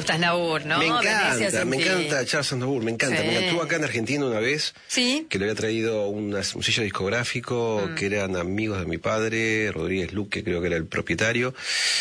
gusta Aznavour, ¿no? Me encanta Charles Aznavour, me encanta. Sí. Me estuvo acá en Argentina una vez, sí, que le había traído un sello discográfico, que eran amigos de mi padre, Rodríguez Luque creo que era el propietario,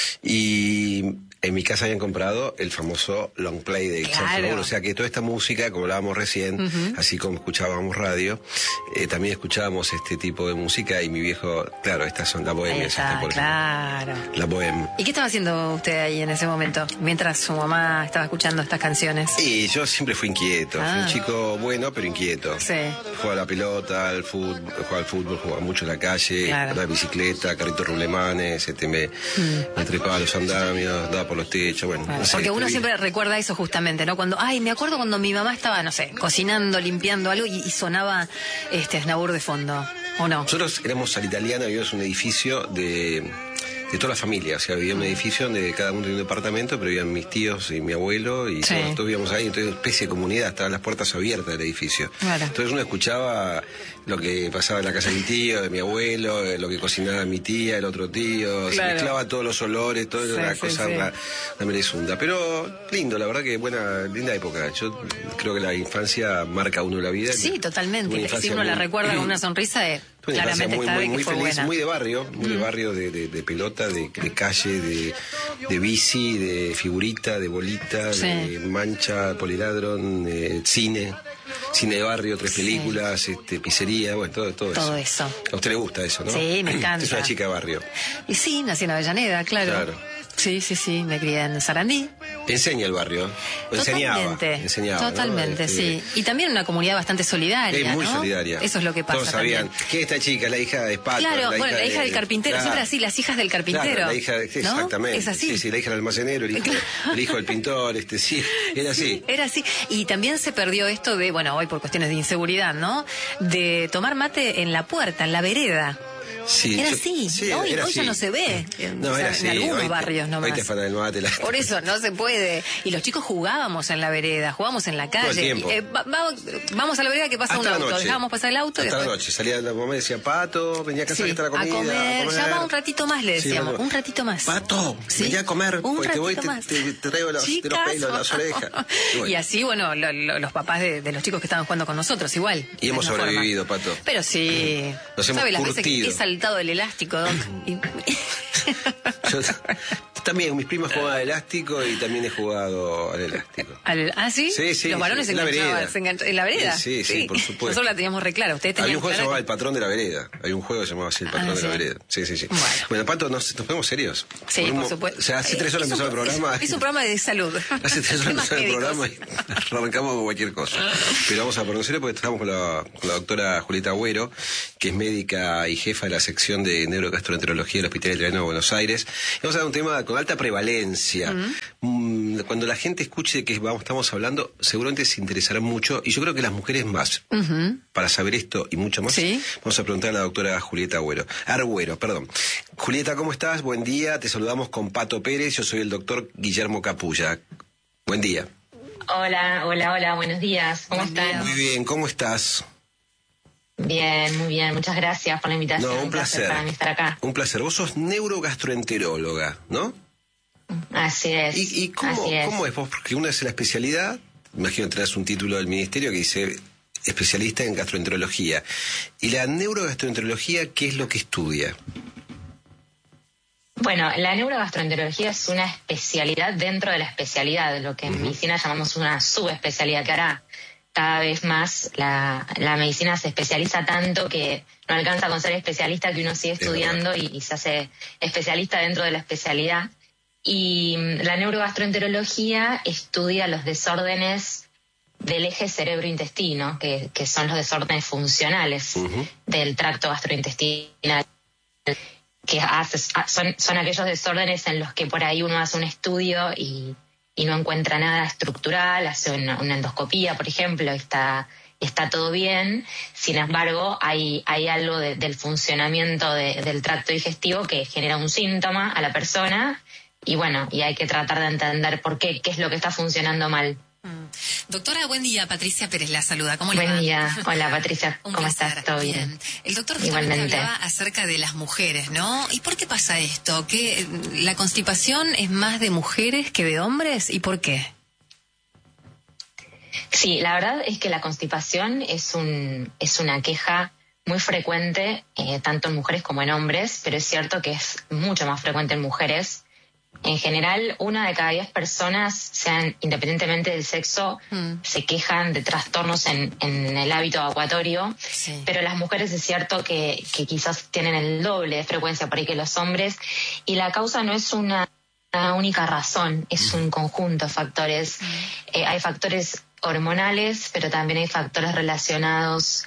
y en mi casa habían comprado el famoso long play de Charles Aznavour, o sea que toda esta música, como hablábamos recién, así como escuchábamos radio, también escuchábamos este tipo de música, y mi viejo, claro, estas son la bohemia, claro. La bohemia. ¿Y qué estaba haciendo usted ahí en ese momento, mientras su mamá estaba escuchando estas canciones? Y yo siempre fui inquieto, fui un chico bueno, pero inquieto. Sí. Jugaba a la pelota, jugaba al fútbol, jugaba mucho en la calle, andaba en bicicleta, carritos rublemanes, me trepaba a los andamios, daba por los techos, bueno. No sé, porque uno siempre recuerda eso justamente, ¿no? Me acuerdo cuando mi mamá estaba, no sé, cocinando, limpiando algo y sonaba Aznavour de fondo, ¿o no? Nosotros éramos a la italiana, vivíamos en un edificio de toda la familia, o sea, vivía en un edificio donde cada uno tenía un departamento, pero vivían mis tíos y mi abuelo, y todos vivíamos ahí, entonces una especie de comunidad, estaban las puertas abiertas del edificio. Claro. Entonces uno escuchaba lo que pasaba en la casa de mi tío, de mi abuelo, lo que cocinaba mi tía, el otro tío, se mezclaba todos los olores, toda una cosa, una merezunda. Pero lindo, la verdad que linda época. Yo creo que la infancia marca a uno la vida. Sí, totalmente. Si uno la recuerda con una sonrisa, claramente muy fue feliz, buena. muy de barrio, de pelota, de calle, de bici, de figurita, de bolita, de mancha, poliladron, cine de barrio, 3 películas, pizzería, bueno, todo eso. A usted le gusta eso, ¿no? Sí, me encanta. Usted es una chica de barrio. Y sí, nací en Avellaneda, claro. Sí, me crié en Sarandí. Enseña el barrio. Enseñaba. Totalmente, ¿no? sí. Y también una comunidad bastante solidaria, es muy ¿no? solidaria. Eso es lo que pasa. Todos sabían que esta chica, la hija de Pato. Claro, la hija del carpintero, siempre así, las hijas del carpintero. Claro, la hija, exactamente. ¿No? Es así. Sí, la hija del almacenero, el hijo del pintor, sí, era así. Era así. Y también se perdió esto de, hoy por cuestiones de inseguridad, ¿no? De tomar mate en la puerta, en la vereda. Sí, era así. Hoy ya no se ve. No, era así. En algunos barrios nomás. Hoy te falta el mate. Por eso no se puede. Y los chicos jugábamos en la vereda, jugábamos en la calle. Todo el tiempo. Vamos a la vereda que pasa un auto. Dejábamos pasar el auto. Hasta la noche. Salía la mamá y decía, Pato, venía a casa que está la comida. A comer. Ya va un ratito más, le decíamos. Un ratito más. Pato, venía a comer. Porque te voy te traigo los pelos, las orejas. Y así, los papás de los chicos que estaban jugando con nosotros, igual. Y hemos sobrevivido, Pato. Pero sí. Nos hemos curtido. He saltado el elástico, Doc. Yo también, mis primas jugaban al elástico y también he jugado al elástico. ¿Ah, sí? Sí. Los varones se enganchaban en la vereda. Sí, por supuesto. Nosotros la teníamos re clara. Ustedes Había tenían un juego que se llamaba El Patrón de la Vereda. Hay un juego que se llamaba así, El Patrón de la Vereda. Sí. Bueno, Pato, nos ponemos serios. Sí, por supuesto. O sea, hace 3 horas empezó el programa. Es un programa de salud. Hace 3 horas empezó el programa y arrancamos con cualquier cosa. Pero vamos a ponernos serios porque estamos con la doctora Julieta Agüero, que es médica y jefa de la sección de neurogastroenterología del Hospital Italiano de Buenos Aires. Y vamos a dar un tema con alta prevalencia. Cuando la gente escuche de qué estamos hablando, seguramente se interesará mucho, y yo creo que las mujeres más. Para saber esto y mucho más, vamos a preguntar a la doctora Julieta Agüero. Julieta, ¿cómo estás? Buen día, te saludamos con Pato Pérez, yo soy el doctor Guillermo Capulla. Buen día. Hola, buenos días, ¿cómo están? Muy bien, ¿cómo estás? Bien, muy bien, muchas gracias por la invitación. No, un placer. Para mí estar acá. Un placer. Vos sos neurogastroenteróloga, ¿no? Así es. ¿Y cómo es vos? Porque una es la especialidad, imagino que tenés un título del ministerio que dice especialista en gastroenterología. ¿Y la neurogastroenterología qué es lo que estudia? Bueno, la neurogastroenterología es una especialidad dentro de la especialidad, lo que en medicina llamamos una subespecialidad, que hará cada vez más la medicina se especializa tanto que no alcanza con ser especialista, que uno sigue estudiando y se hace especialista dentro de la especialidad. Y la neurogastroenterología estudia los desórdenes del eje cerebro-intestino, que son los desórdenes funcionales del tracto gastrointestinal, que son aquellos desórdenes en los que por ahí uno hace un estudio y no encuentra nada estructural, hace una endoscopía, por ejemplo, está todo bien. Sin embargo, hay algo del funcionamiento del tracto digestivo que genera un síntoma a la persona y hay que tratar de entender por qué es lo que está funcionando mal. Doctora, buen día. Patricia Pérez la saluda. ¿Cómo le va? Buen día. Hola, Patricia. ¿Cómo estás? ¿Todo bien? El doctor justamente hablaba acerca de las mujeres, ¿no? ¿Y por qué pasa esto? ¿Que la constipación es más de mujeres que de hombres? ¿Y por qué? Sí, la verdad es que la constipación es una queja muy frecuente, tanto en mujeres como en hombres, pero es cierto que es mucho más frecuente en mujeres. En general, 1 de cada 10 personas, independientemente del sexo, se quejan de trastornos en el hábito evacuatorio, sí. Pero las mujeres es cierto que quizás tienen el doble de frecuencia por ahí que los hombres, y la causa no es una única razón, es un conjunto de factores. Hay factores hormonales, pero también hay factores relacionados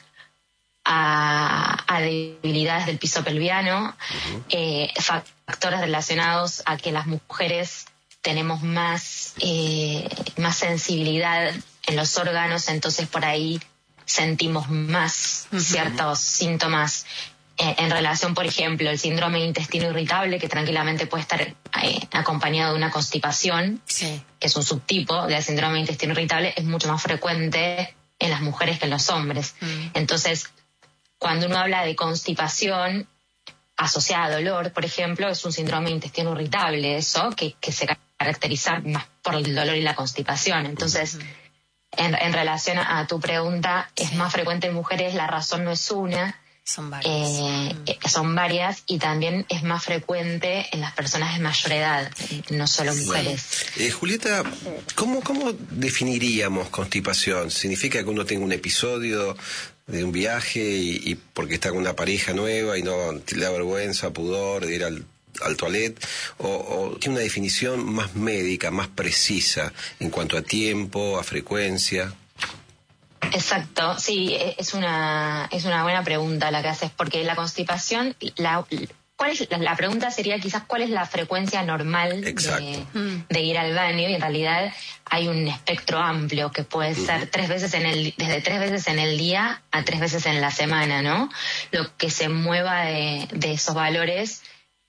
a debilidades del piso pelviano, factores relacionados a que las mujeres tenemos más sensibilidad en los órganos, entonces por ahí sentimos más ciertos síntomas en relación, por ejemplo, el síndrome de intestino irritable, que tranquilamente puede estar acompañado de una constipación, sí. Que es un subtipo del síndrome de intestino irritable, es mucho más frecuente en las mujeres que en los hombres. Entonces, cuando uno habla de constipación asociada a dolor, por ejemplo, es un síndrome de intestino irritable, eso, que se caracteriza más por el dolor y la constipación. Entonces, en relación a tu pregunta, es más frecuente en mujeres, la razón no es una, son varias, y también es más frecuente en las personas de mayor edad, no solo mujeres. Julieta, ¿cómo definiríamos constipación? ¿Significa que uno tenga un episodio de un viaje y porque está con una pareja nueva y no le da vergüenza, pudor de ir al toilet, o tiene una definición más médica, más precisa en cuanto a tiempo, a frecuencia? Exacto, sí, es una buena pregunta la que haces, porque la constipación, la pregunta sería quizás cuál es la frecuencia normal de ir al baño, y en realidad hay un espectro amplio que puede ser desde 3 veces en el día a 3 veces en la semana, ¿no? Lo que se mueva de esos valores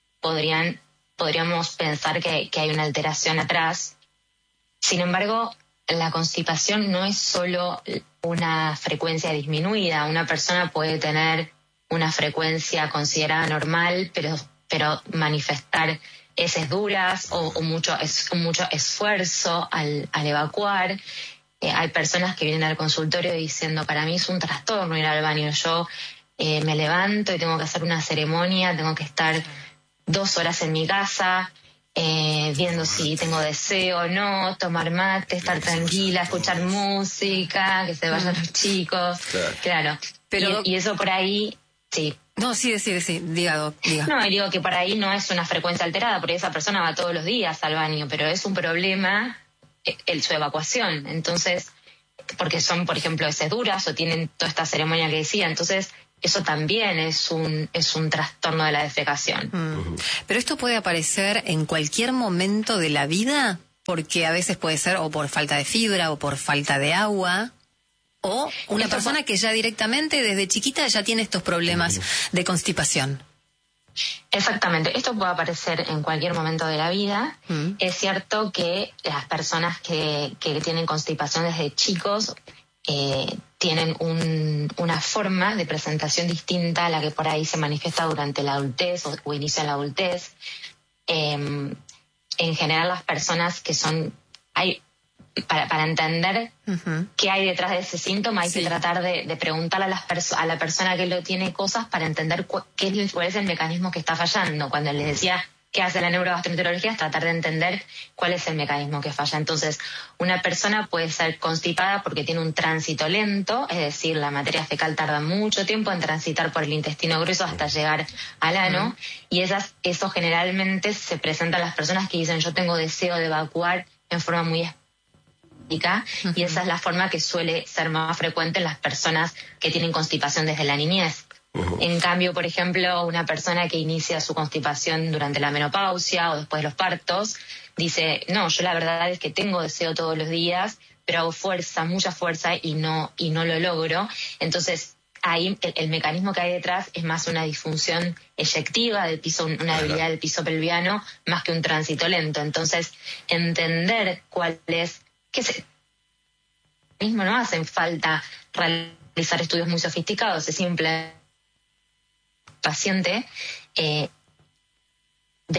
podríamos pensar que hay una alteración atrás. Sin embargo, la constipación no es solo una frecuencia disminuida. Una persona puede tener una frecuencia considerada normal, pero manifestar heces duras o mucho esfuerzo al evacuar. Hay personas que vienen al consultorio diciendo, para mí es un trastorno ir al baño. Yo me levanto y tengo que hacer una ceremonia, tengo que estar 2 horas en mi casa, viendo si tengo deseo o no, tomar mate, estar tranquila, escuchar música, que se vayan los chicos. Claro. Pero, y eso por ahí, sí. No, sí, diga. No, y digo que por ahí no es una frecuencia alterada, porque esa persona va todos los días al baño, pero es un problema su evacuación. Entonces, porque son, por ejemplo, heces duras o tienen toda esta ceremonia que decía, entonces eso también es un trastorno de la defecación. Pero esto puede aparecer en cualquier momento de la vida, porque a veces puede ser o por falta de fibra o por falta de agua, o una persona que ya directamente desde chiquita ya tiene estos problemas de constipación. Exactamente, esto puede aparecer en cualquier momento de la vida. Es cierto que las personas que tienen constipación desde chicos tienen una forma de presentación distinta a la que por ahí se manifiesta durante la adultez o inicio en la adultez. En general, las personas que son... Para entender qué hay detrás de ese síntoma, hay que tratar de preguntarle a la persona que lo tiene cosas para entender cuál es el mecanismo que está fallando. Cuando les decía qué hace la neurogastroenterología, es tratar de entender cuál es el mecanismo que falla. Entonces, una persona puede ser constipada porque tiene un tránsito lento, es decir, la materia fecal tarda mucho tiempo en transitar por el intestino grueso hasta llegar al ano, y eso generalmente se presenta a las personas que dicen yo tengo deseo de evacuar en forma muy y esa es la forma que suele ser más frecuente en las personas que tienen constipación desde la niñez. En cambio, por ejemplo, una persona que inicia su constipación durante la menopausia o después de los partos, dice, no, yo la verdad es que tengo deseo todos los días, pero hago mucha fuerza y no lo logro. Entonces, ahí el mecanismo que hay detrás es más una disfunción eyectiva del piso, una debilidad del piso pelviano, más que un tránsito lento. Entonces, entender cuál es... mismo no hacen falta realizar estudios muy sofisticados, es simple paciente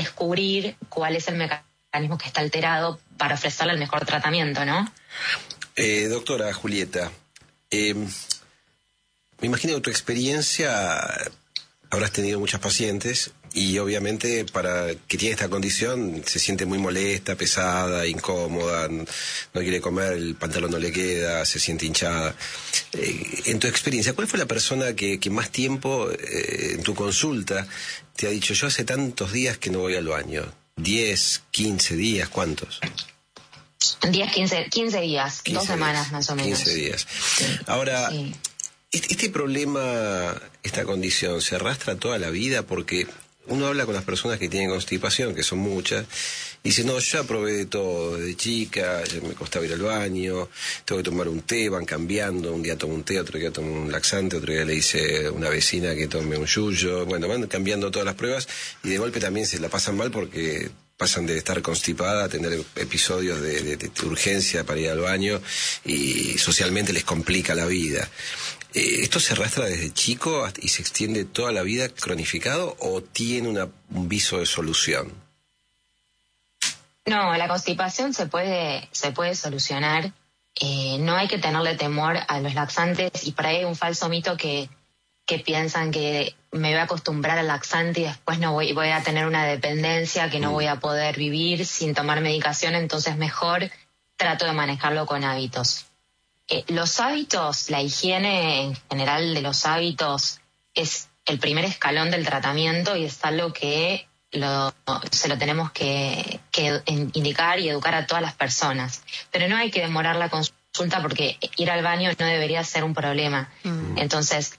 descubrir cuál es el mecanismo que está alterado para ofrecerle el mejor tratamiento, ¿no? Doctora Julieta, me imagino que tu experiencia habrás tenido muchas pacientes y obviamente para que tiene esta condición se siente muy molesta, pesada, incómoda, no quiere comer, el pantalón no le queda, se siente hinchada. En tu experiencia, ¿cuál fue la persona que más tiempo en tu consulta te ha dicho, yo hace tantos días que no voy al baño? ¿10, 15 días? ¿Cuántos? 15 días, 2 semanas más o menos. 15 días. Ahora, sí. Este problema, esta condición, ¿se arrastra toda la vida? Porque uno habla con las personas que tienen constipación, que son muchas, y dice, no, yo ya probé de todo, desde chica, ya me costaba ir al baño, tengo que tomar un té, van cambiando, un día tomo un té, otro día tomo un laxante, otro día le dice a una vecina que tome un yuyo, bueno, van cambiando todas las pruebas y de golpe también se la pasan mal porque pasan de estar constipada a tener episodios de urgencia para ir al baño y socialmente les complica la vida. ¿Esto se arrastra desde chico y se extiende toda la vida cronificado o tiene un viso de solución? No, la constipación se puede solucionar. No hay que tenerle temor a los laxantes y por ahí hay un falso mito que piensan que me voy a acostumbrar al laxante y después no voy a tener una dependencia que no voy a poder vivir sin tomar medicación, entonces mejor trato de manejarlo con hábitos. Los hábitos, la higiene en general de los hábitos es el primer escalón del tratamiento y es algo que se lo tenemos que indicar y educar a todas las personas. Pero no hay que demorar la consulta porque ir al baño no debería ser un problema. Entonces,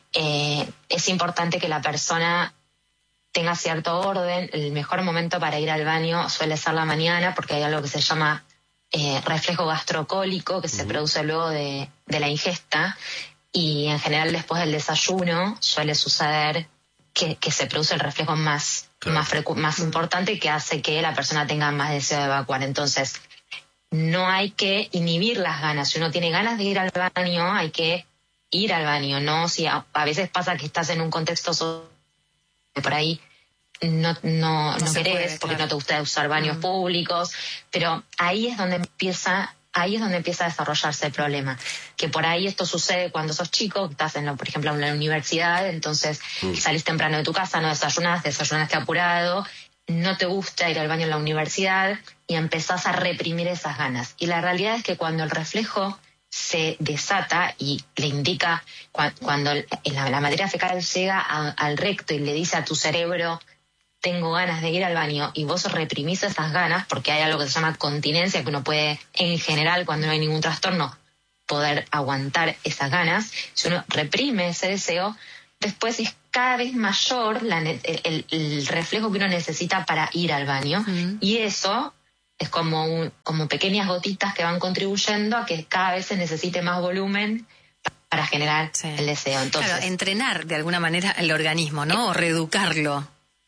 es importante que la persona tenga cierto orden. El mejor momento para ir al baño suele ser la mañana porque hay algo que se llama reflejo gastrocólico que se produce luego de la ingesta y en general después del desayuno suele suceder que se produce el reflejo más importante que hace que la persona tenga más deseo de evacuar. Entonces, no hay que inhibir las ganas. Si uno tiene ganas de ir al baño, hay que ir al baño, ¿no? Si a veces pasa que estás en un contexto por ahí no querés porque no te gusta usar baños públicos, pero ahí es donde empieza a desarrollarse el problema, que por ahí esto sucede cuando sos chico, que estás por ejemplo en la universidad, entonces salís temprano de tu casa, no desayunaste apurado, no te gusta ir al baño en la universidad y empezás a reprimir esas ganas. Y la realidad es que cuando el reflejo se desata y le indica, cuando la materia fecal llega al recto y le dice a tu cerebro, tengo ganas de ir al baño, y vos reprimís esas ganas, porque hay algo que se llama continencia, que uno puede, en general, cuando no hay ningún trastorno, poder aguantar esas ganas. Si uno reprime ese deseo, después es cada vez mayor el reflejo que uno necesita para ir al baño, y eso es como pequeñas gotitas que van contribuyendo a que cada vez se necesite más volumen para generar el deseo. Entonces, claro, entrenar de alguna manera el organismo, ¿no? O reeducarlo.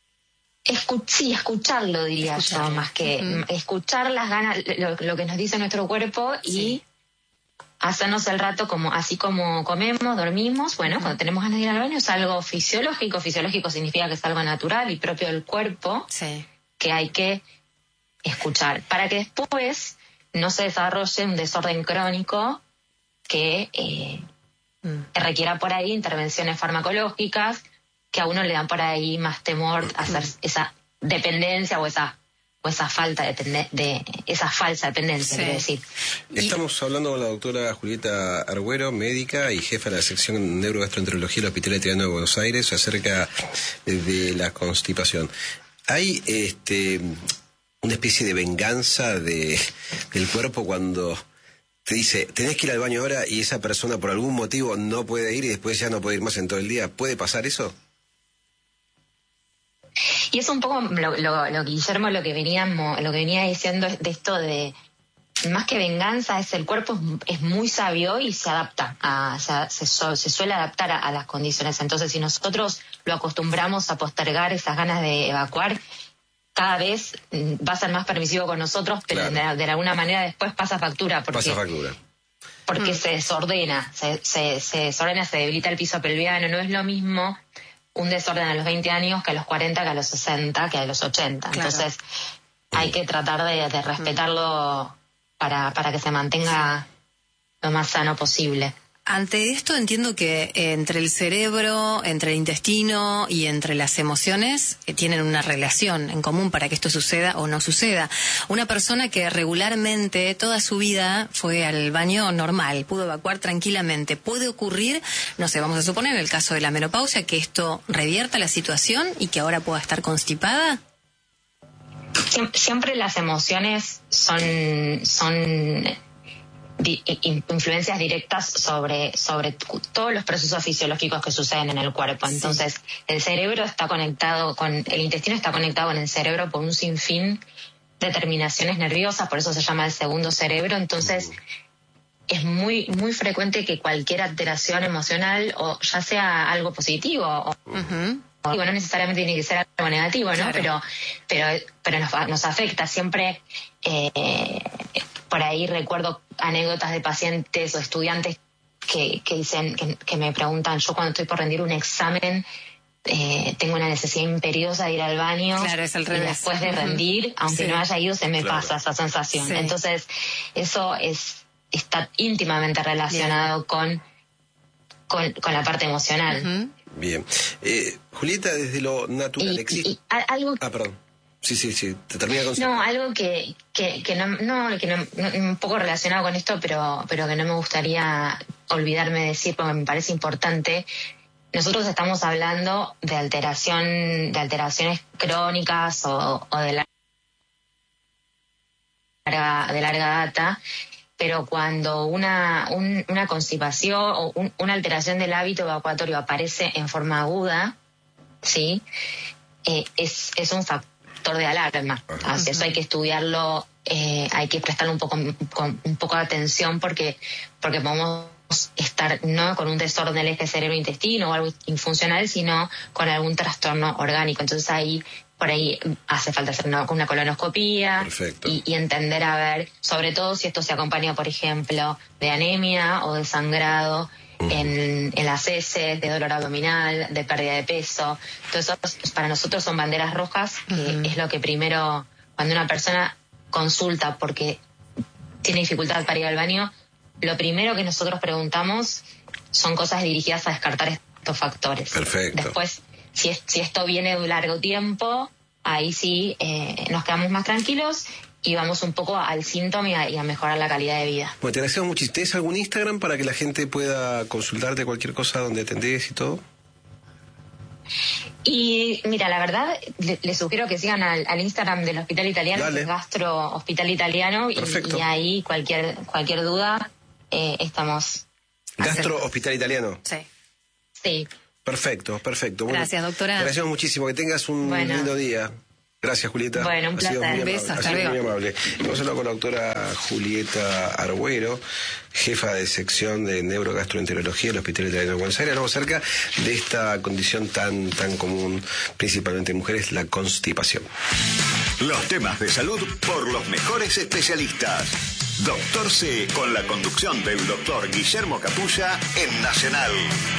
Escucharlo, diría yo, más que escuchar las ganas, lo que nos dice nuestro cuerpo y hacernos el rato así como comemos, dormimos. Bueno, cuando tenemos ganas de ir al baño es algo fisiológico. Fisiológico significa que es algo natural y propio del cuerpo que hay que escuchar para que después no se desarrolle un desorden crónico que requiera por ahí intervenciones farmacológicas que a uno le dan por ahí más temor a hacer esa dependencia o esa falta de esa falsa dependencia, quiero decir. Estamos hablando con la doctora Julieta Argüero, médica y jefa de la sección de neurogastroenterología del Hospital Italiano de Buenos Aires, acerca de la constipación. ¿Hay una especie de venganza del cuerpo cuando te dice, tenés que ir al baño ahora, y esa persona por algún motivo no puede ir y después ya no puede ir más en todo el día? ¿Puede pasar eso? Y es un poco lo Guillermo, lo que venía diciendo de esto de, más que venganza, es el cuerpo es muy sabio y se adapta, se suele adaptar a las condiciones. Entonces, si nosotros lo acostumbramos a postergar esas ganas de evacuar, cada vez va a ser más permisivo con nosotros, pero de alguna manera después pasa factura. Porque se desordena, se debilita el piso pelviano. No es lo mismo un desorden a los 20 años que a los 40, que a los 60, que a los 80. Claro. Entonces hay que tratar de respetarlo para que se mantenga más sano posible. Ante esto entiendo que entre el cerebro, entre el intestino y entre las emociones tienen una relación en común para que esto suceda o no suceda. Una persona que regularmente toda su vida fue al baño normal, pudo evacuar tranquilamente, puede ocurrir, no sé, vamos a suponer en el caso de la menopausia, que esto revierta la situación y que ahora pueda estar constipada. Siempre las emociones son influencias directas sobre todos los procesos fisiológicos que suceden en el cuerpo. Entonces, el cerebro está conectado el intestino está conectado con el cerebro por un sinfín de terminaciones nerviosas, por eso se llama el segundo cerebro. Entonces, es muy, muy frecuente que cualquier alteración emocional, o ya sea algo positivo, o no necesariamente tiene que ser algo negativo, ¿no? Claro. Pero nos afecta siempre. Por ahí recuerdo anécdotas de pacientes o estudiantes que dicen, que me preguntan, yo cuando estoy por rendir un examen tengo una necesidad imperiosa de ir al baño. Claro, es al revés. Y después de rendir, aunque no haya ido, se me pasa esa sensación. Sí. Entonces, eso está íntimamente relacionado con la parte emocional. Bien. Julieta, desde lo natural existe... algo... perdón. Sí, te termina con... No, algo que no, un poco relacionado con esto, pero que no me gustaría olvidarme de decir, porque me parece importante. Nosotros estamos hablando de alteraciones crónicas o de larga data, pero cuando una constipación o una alteración del hábito evacuatorio aparece en forma aguda, ¿sí? Es un factor de alarma. Eso hay que estudiarlo, hay que prestarle un poco de atención porque podemos estar no con un desorden del eje cerebro-intestino o algo infuncional, sino con algún trastorno orgánico. Entonces por ahí hace falta hacer una colonoscopía y entender, a ver, sobre todo si esto se acompaña, por ejemplo, de anemia o de sangrado en las heces, de dolor abdominal, de pérdida de peso. Entonces, para nosotros son banderas rojas, que es lo que primero, cuando una persona consulta porque tiene dificultad para ir al baño, lo primero que nosotros preguntamos son cosas dirigidas a descartar estos factores. Perfecto. Después, si esto viene de un largo tiempo, ahí sí nos quedamos más tranquilos y vamos un poco al síntoma y a mejorar la calidad de vida. Bueno, te agradecemos muchísimo. ¿Tienes algún Instagram para que la gente pueda consultarte cualquier cosa donde atendés y todo? Y mira, la verdad, les sugiero que sigan al Instagram del Hospital Italiano, que es Gastro Hospital Italiano, y ahí cualquier duda estamos. Gastro Hospital Italiano. Sí. Perfecto. Bueno, gracias, doctora. Te agradecemos muchísimo. Que tengas un lindo día. Gracias, Julieta. Bueno, un placer. Un beso, hasta luego. Muy amable. Hemos hablado con la doctora Julieta Argüero, jefa de sección de neurogastroenterología del Hospital Italiano de Buenos Aires. Hablamos acerca de esta condición tan común, principalmente en mujeres, la constipación. Los temas de salud por los mejores especialistas. Doctor C, con la conducción del doctor Guillermo Capulla en Nacional.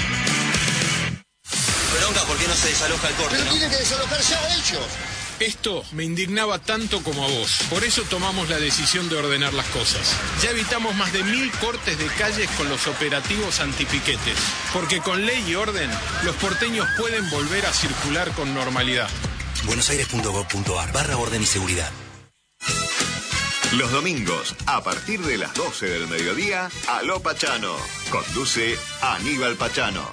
Bronca, ¿por qué no se desaloja el corte? Pero tiene que desalojar ya ellos. Esto me indignaba tanto como a vos. Por eso tomamos la decisión de ordenar las cosas. Ya evitamos más de 1000 cortes de calles con los operativos antipiquetes. Porque con ley y orden, los porteños pueden volver a circular con normalidad. buenosaires.gov.ar/orden y seguridad. Los domingos, a partir de las 12 del mediodía, Aló Pachano. Conduce Aníbal Pachano.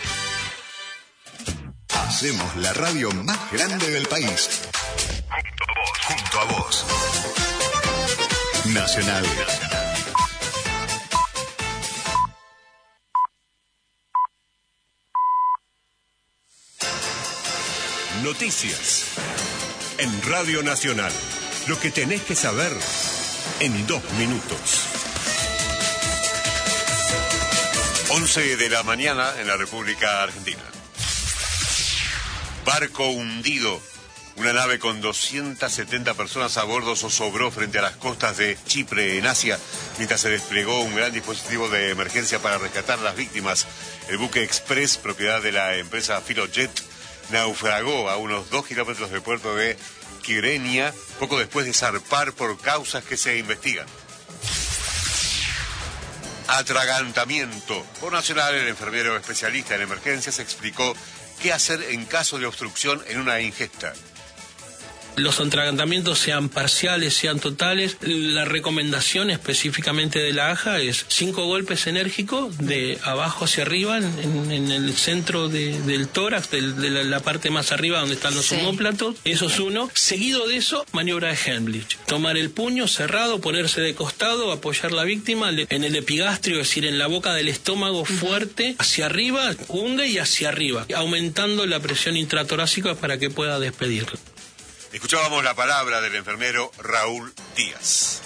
Hacemos la radio más grande del país. Junto a vos. Nacional. Noticias. En Radio Nacional. Lo que tenés que saber en 2 minutos. 11 de la mañana en la República Argentina. Barco hundido. Una nave con 270 personas a bordo zozobró frente a las costas de Chipre, en Asia, mientras se desplegó un gran dispositivo de emergencia para rescatar a las víctimas. El buque Express, propiedad de la empresa Filojet, naufragó a unos 2 kilómetros del puerto de Kyrenia, poco después de zarpar por causas que se investigan. atragantamiento. Por Nacional, el enfermero especialista en emergencias explicó qué hacer en caso de obstrucción en una ingesta. Los atragantamientos sean parciales, sean totales, la recomendación específicamente de la AJA es 5 golpes enérgicos de abajo hacia arriba en el centro del tórax, de la parte más arriba donde están los omóplatos. Eso es uno. Seguido de eso, maniobra de Heimlich. Tomar el puño cerrado, ponerse de costado, apoyar la víctima en el epigastrio, es decir, en la boca del estómago fuerte, hacia arriba, hunde y hacia arriba, aumentando la presión intratorácica para que pueda despedirlo. Escuchábamos la palabra del enfermero Raúl Díaz.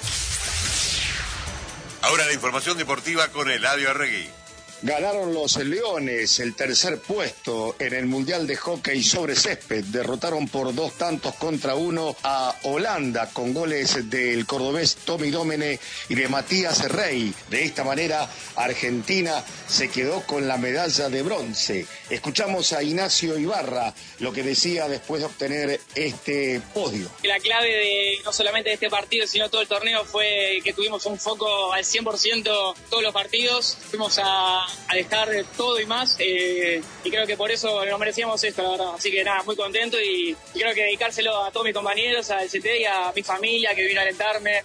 Ahora la información deportiva con Eladio Arregui. Ganaron los Leones el tercer puesto en el Mundial de Hockey sobre césped. Derrotaron por 2-1 a Holanda con goles del cordobés Tommy Domene y de Matías Rey. De esta manera, Argentina se quedó con la medalla de bronce. Escuchamos a Ignacio Ibarra lo que decía después de obtener este podio. La clave de no solamente de este partido, sino todo el torneo fue que tuvimos un foco al 100% todos los partidos. Fuimos a dejar todo y más, y creo que por eso nos merecíamos esto, la verdad. Así que nada, muy contento y creo que dedicárselo a todos mis compañeros, al CT y a mi familia que vino a alentarme.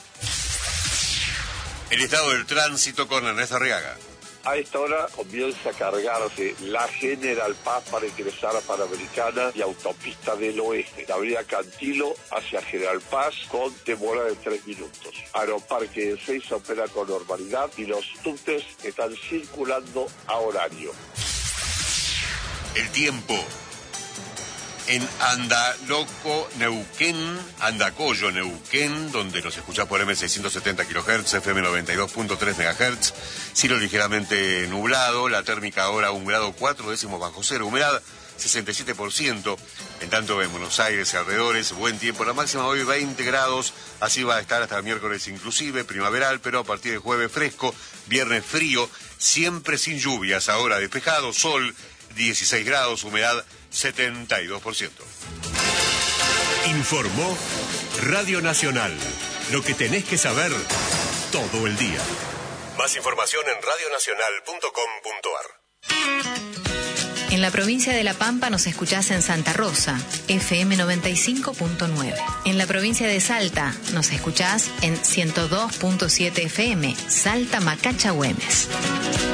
El estado del tránsito con Ernesto Arriaga. A esta hora comienza a cargarse la General Paz para ingresar a Panamericana y Autopista del Oeste. La avenida Cantilo hacia General Paz con demora de 3 minutos. Aeroparque de 6 opera con normalidad y los subtes están circulando a horario. El tiempo. En Andacollo, Neuquén, donde nos escucha por M670 kHz, FM 92.3 MHz, cielo ligeramente nublado, la térmica ahora 1 grado 4 décimos bajo cero, humedad 67%, en tanto en Buenos Aires y alrededores, buen tiempo, la máxima hoy 20 grados, así va a estar hasta el miércoles inclusive, primaveral, pero a partir de jueves fresco, viernes frío, siempre sin lluvias, ahora despejado, sol 16 grados, humedad 72%. Informó Radio Nacional. Lo que tenés que saber todo el día. Más información en radionacional.com.ar. En la provincia de La Pampa nos escuchás en Santa Rosa, FM 95.9. En la provincia de Salta nos escuchás en 102.7 FM, Salta Macacha Güemes.